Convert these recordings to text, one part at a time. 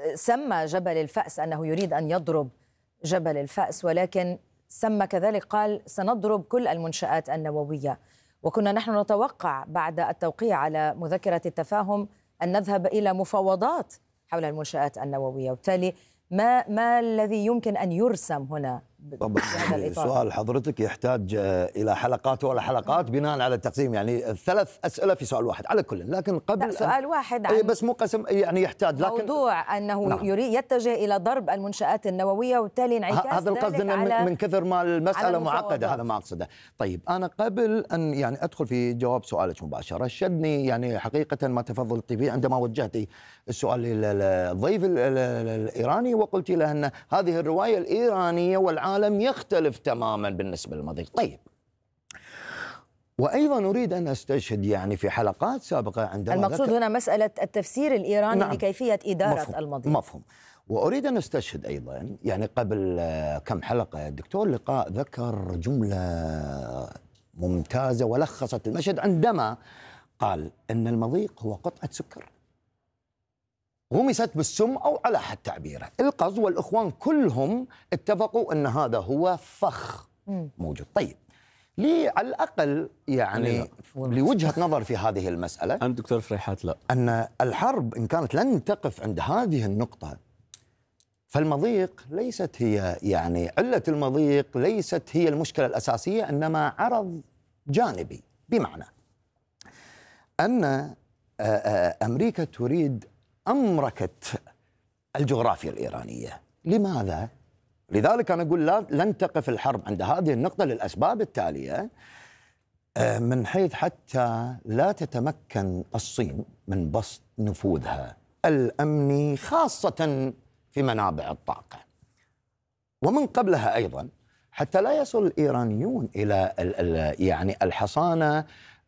سمى جبل الفأس أنه يريد أن يضرب جبل الفأس، ولكن سمى كذلك قال سنضرب كل المنشآت النووية. وكنا نحن نتوقع بعد التوقيع على مذكرة التفاهم أن نذهب إلى مفاوضات حول المنشآت النووية، وبالتالي ما الذي يمكن أن يرسم هنا بهذا الإطار؟ سؤال حضرتك يحتاج إلى حلقات ولا حلقات بناء على التقسيم، يعني 3 أسئلة في سؤال واحد على كل، لكن قبل سؤال واحد عن بس مو قسم، يعني يحتاج لكن موضوع أنه يريد يتجه إلى ضرب المنشآت النووية، وبالتالي انعكاس هذا القصد من كثر ما المسألة معقدة، هذا ما أقصده. طيب أنا قبل أن يعني أدخل في جواب سؤالك مباشرة، شدني يعني حقيقة ما تفضلت فيه عندما وجهت السؤال للضيف الإيراني وقلت له أن هذه الرواية الإيرانية والعالم يختلف تماما بالنسبة للمضيق. طيب، وأيضا أريد أن أستشهد يعني في حلقات سابقة عندما المقصود هنا مسألة التفسير الإيراني نعم. لكيفية إدارة المضيق. مفهوم. وأريد أن أستشهد أيضا يعني قبل كم حلقة الدكتور لقاء ذكر جملة ممتازة ولخصت المشهد عندما قال أن المضيق هو قطعة سكر غمست بالسم أو على حد تعبيره. القصد والإخوان كلهم اتفقوا أن هذا هو فخ موجود. طيب، لي على الأقل يعني لوجهة نظر في هذه المسألة أنت دكتور فريحات لا أن الحرب إن كانت لن تقف عند هذه النقطة، فالمضيق ليست هي يعني علة المضيق ليست هي المشكلة الأساسية، إنما عرض جانبي، بمعنى أن أمريكا تريد أمركة الجغرافيا الإيرانية. لماذا؟ لذلك أنا أقول لن تقف الحرب عند هذه النقطة للأسباب التالية، من حيث حتى لا تتمكن الصين من بسط نفوذها الأمني خاصة في منابع الطاقة، ومن قبلها أيضا حتى لا يصل الإيرانيون إلى يعني الحصانة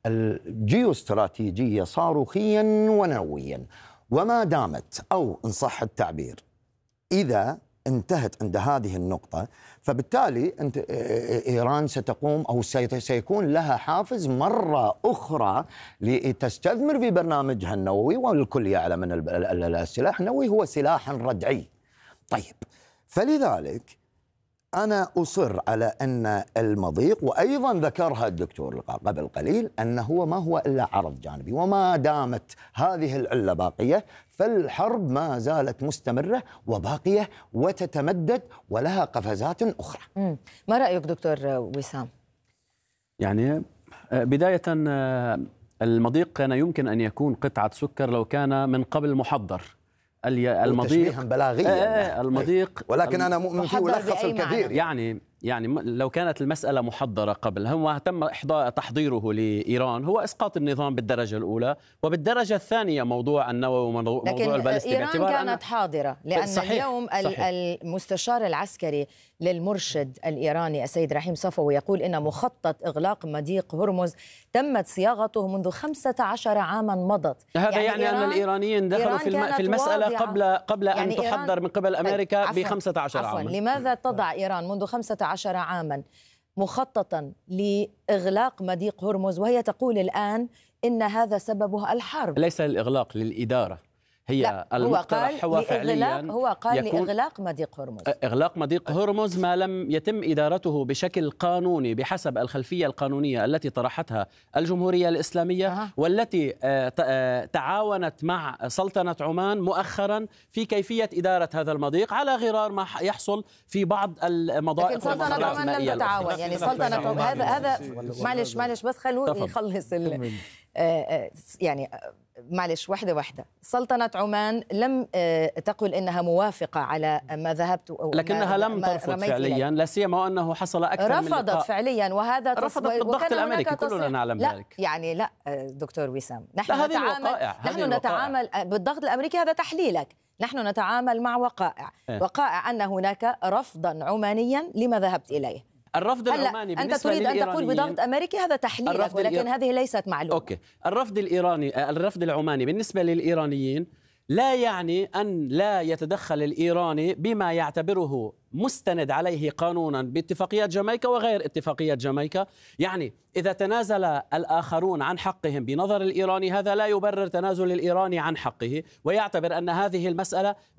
الجيوستراتيجية صاروخيا ونوويا. وما دامت أو إن صح التعبير إذا انتهت عند هذه النقطة، فبالتالي إيران ستقوم أو سيكون لها حافز مرة أخرى لتستثمر في برنامجها النووي، والكل يعلم أن السلاح النووي هو سلاح ردعي. طيب، فلذلك أنا أصر على أن المضيق، وأيضا ذكرها الدكتور قبل قليل، أنه ما هو إلا عرض جانبي، وما دامت هذه العلة باقية فالحرب ما زالت مستمرة وباقية وتتمدد ولها قفزات أخرى. ما رأيك دكتور وسام؟ يعني بداية المضيق كان يمكن أن يكون قطعة سكر لو كان من قبل محضر. المضيق بلاغيا المضيق، ولكن أنا مؤمن فيه ولخص الكثير. يعني لو كانت المسألة محضرة قبل، هو تم تحضيره لإيران هو إسقاط النظام بالدرجة الأولى، وبالدرجة الثانية موضوع النووي وموضوع البالستيك. إيران كانت حاضرة، لأن صحيح. اليوم المستشار العسكري للمرشد الإيراني السيد رحيم صفوي يقول إن مخطط إغلاق مضيق هرمز تمت صياغته منذ 15 عاما مضت. هذا يعني أن الإيرانيين دخلوا في المسألة قبل يعني أن تحضر من قبل أمريكا ب15 عاما. لماذا تضع إيران منذ 15 عاما مخططا لإغلاق مضيق هرمز وهي تقول الآن إن هذا سببه الحرب؟ ليس للإغلاق، للإدارة. هي المقترح هو فعليا هو قال لإغلاق مضيق هرمز. إغلاق مضيق هرمز ما لم يتم إدارته بشكل قانوني بحسب الخلفية القانونية التي طرحتها الجمهورية الإسلامية والتي تعاونت مع سلطنة عمان مؤخرا في كيفية إدارة هذا المضيق، على غرار ما يحصل في بعض المضائق. لكن سلطنة عمان لم تتعاون، يعني سلطنة هذا معلش بس خلوني يخلص يعني معلش واحدة. سلطنة عمان لم تقل إنها موافقة على ما ذهبت، لكنها لم ترفض فعليا، لا سيما وأنه حصل أكثر من لقاء. رفضت فعليا، وهذا رفضت بالضغط الأمريكي، كلنا نعلم ذلك. يعني لا دكتور وسام، نحن نتعامل بالضغط الأمريكي، هذا تحليلك. نحن نتعامل مع وقائع أن هناك رفضا عمانيا لما ذهبت إليه. الرفض العماني أنت تريد أن تقول بضغط أمريكي، هذا تحليلك، ولكن هذه ليست معلومة. أوكي. الرفض العماني بالنسبة للإيرانيين لا يعني أن لا يتدخل الإيراني بما يعتبره مستند عليه قانونا باتفاقيات جامايكا وغير اتفاقيات جامايكا. يعني إذا تنازل الآخرون عن حقهم بنظر الإيراني، هذا لا يبرر تنازل الإيراني عن حقه، ويعتبر أن هذه المسألة